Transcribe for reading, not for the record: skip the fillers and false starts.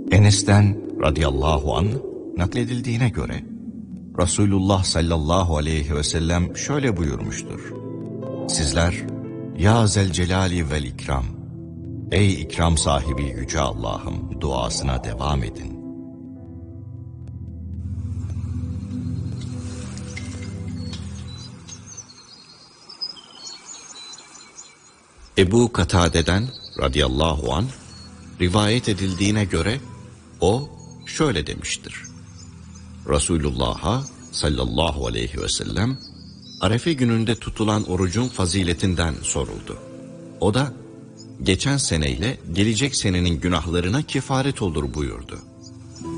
Enes'ten radıyallahu anh nakledildiğine göre Resulullah sallallahu aleyhi ve sellem şöyle buyurmuştur: Sizler ya Zelcelali vel ikram, ey ikram sahibi yüce Allah'ım duasına devam edin. Ebu Katade'den radıyallahu anh rivayet edildiğine göre o şöyle demiştir: Resulullah'a sallallahu aleyhi ve sellem Arefe gününde tutulan orucun faziletinden soruldu. O da geçen seneyle gelecek senenin günahlarına kefaret olur buyurdu.